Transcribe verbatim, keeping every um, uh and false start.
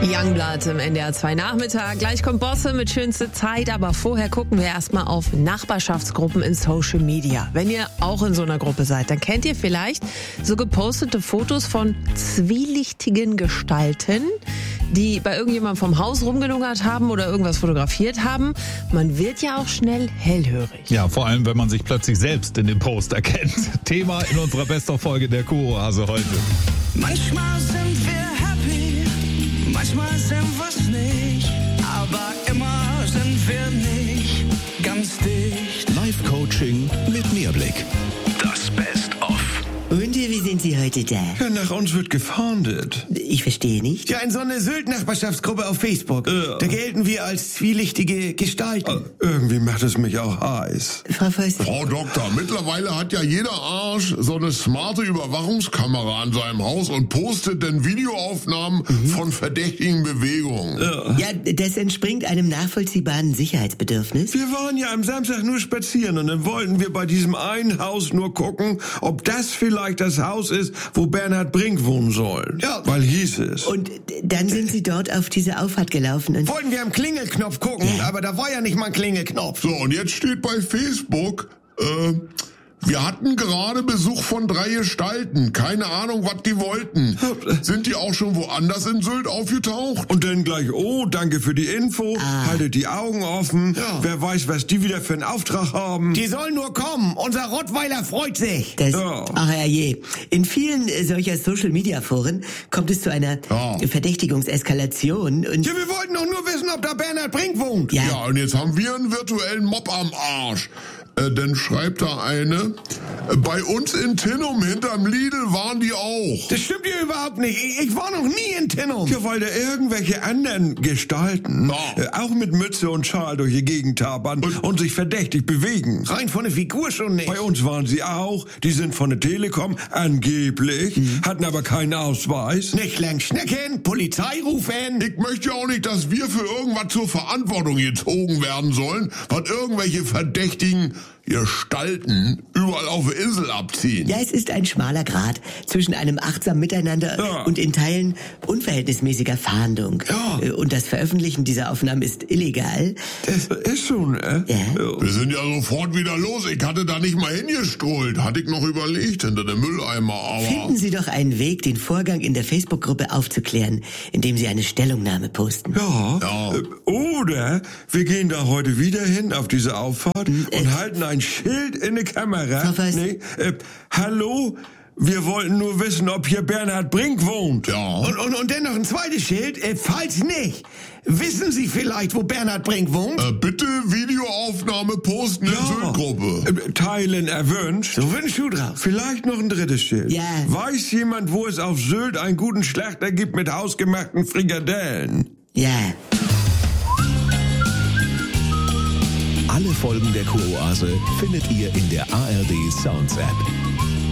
Youngblood im N D R zwei Nachmittag. Gleich kommt Bosse mit schönste Zeit, aber vorher gucken wir erstmal auf Nachbarschaftsgruppen in Social Media. Wenn ihr auch in so einer Gruppe seid, dann kennt ihr vielleicht so gepostete Fotos von zwielichtigen Gestalten, die bei irgendjemandem vom Haus rumgelungert haben oder irgendwas fotografiert haben. Man wird ja auch schnell hellhörig. Ja, vor allem, wenn man sich plötzlich selbst in dem Post erkennt. Thema in unserer Best-of-Folge der Q-Oase heute. Manchmal sind wir happy, manchmal sind wir's nicht, aber immer sind wir nicht ganz dicht. Live-Coaching mit Mehrblick. Das Best-of. Und wie sind Sie heute da? Ja, nach uns wird gefahndet. Ich verstehe nicht. Ja, in so eine Sylt-Nachbarschaftsgruppe auf Facebook. Ja. Da gelten wir als zwielichtige Gestalten. Äh, irgendwie macht es mich auch heiß. Frau Voss. Frau Doktor, mittlerweile hat ja jeder Arsch so eine smarte Überwachungskamera an seinem Haus und postet dann Videoaufnahmen mhm. von verdächtigen Bewegungen. Ja. Ja, das entspringt einem nachvollziehbaren Sicherheitsbedürfnis. Wir waren ja am Samstag nur spazieren und dann wollten wir bei diesem einen Haus nur gucken, ob das vielleicht das Haus ist, wo Bernhard Brink wohnen soll. Ja. Weil hieß es. Und dann sind Sie dort auf diese Auffahrt gelaufen und... Wollten wir am Klingelknopf gucken, Ja. aber da war ja nicht mal ein Klingelknopf. So, und jetzt steht bei Facebook, äh, wir hatten gerade Besuch von drei Gestalten. Keine Ahnung, was die wollten. Sind die auch schon woanders in Sylt aufgetaucht? Und dann gleich, oh, danke für die Info, Ah. haltet die Augen offen, Ja. wer weiß, was die wieder für einen Auftrag haben. Die sollen nur kommen. Unser Rottweiler freut sich. Das, Ja. ach herrje. In vielen äh, solcher Social-Media-Foren kommt es zu einer Ja. Verdächtigungseskalation und... Ja, wir wollten doch nur wissen, ob da Bernhard Brink wohnt. Ja. Ja, und jetzt haben wir einen virtuellen Mob am Arsch. Äh, dann schreibt da eine, äh, bei uns in Tinnum hinterm Lidl waren die auch. Das stimmt ja überhaupt nicht. Ich, ich war noch nie in Tinnum. Ja, weil da irgendwelche anderen Gestalten Ja. äh, auch mit Mütze und Schal durch die Gegend tapern und, und sich verdächtig bewegen. Rein von der Figur schon nicht. Bei uns waren sie auch, die sind von der Telekom, angeblich, hatten aber keinen Ausweis. Nicht lang schnecken, Polizei rufen. Ich möchte ja auch nicht, dass wir für irgendwas zur Verantwortung gezogen werden sollen, was irgendwelche verdächtigen Gestalten überall auf der Insel abziehen. Ja, es ist ein schmaler Grat zwischen einem achtsamen Miteinander Ja. und in Teilen unverhältnismäßiger Fahndung. Ja. Äh, Und das Veröffentlichen dieser Aufnahmen ist illegal. Das ist so, ne? Ja. Wir sind ja sofort wieder los. Ich hatte da nicht mal hingestrollt. Hatte ich noch überlegt hinter dem Mülleimer, aber... Finden Sie doch einen Weg, den Vorgang in der Facebook-Gruppe aufzuklären, indem Sie eine Stellungnahme posten. Ja. Ja. Äh, Oder wir gehen da heute wieder hin auf diese Auffahrt und halten ein Schild in die Kamera. Frau Weiß. Nee, äh, hallo, wir wollten nur wissen, ob hier Bernhard Brink wohnt. Ja. Und, und, und dann noch ein zweites Schild. Äh, falls nicht, wissen Sie vielleicht, wo Bernhard Brink wohnt? Äh, bitte Videoaufnahme posten in Syltgruppe. Äh, Teilen erwünscht. So wird ein Schuh draus. Vielleicht noch ein drittes Schild. Ja. Weiß jemand, wo es auf Sylt einen guten Schlachter gibt mit hausgemachten Frikadellen? Ja. Alle Folgen der Q-Oase findet ihr in der A R D Sounds App.